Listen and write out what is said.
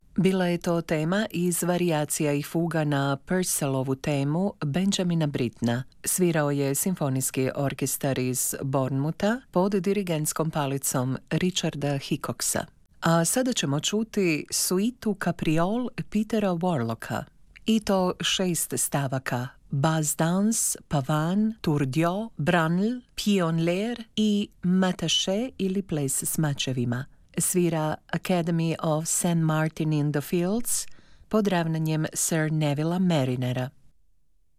Bila je to tema iz varijacija i fuga na Purcellovu temu Benjamina Brittena. Svirao je simfonijski orkestar iz Bournemoutha pod dirigentskom palicom Richarda Hickoxa. A sada ćemo čuti suitu Capriol Petera Warlocka. I to 6 stavaka: Bas Dance, Pavan, Tourdieu, Branle, Pionler i Mataché ili ples s mačevima. Svira Academy of St. Martin in the Fields pod ravnanjem Sir Nevilla Marinera.